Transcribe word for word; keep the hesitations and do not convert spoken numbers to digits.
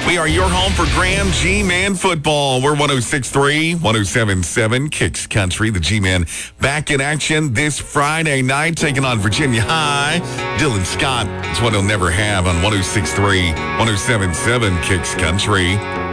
We are your home for Graham G-Man football. We're one oh six point three, one oh seven point seven Kicks Country. The G-Man back in action this Friday night, taking on Virginia High. Dylan Scott is what he'll never have on one oh six point three, one oh seven point seven Kicks Country.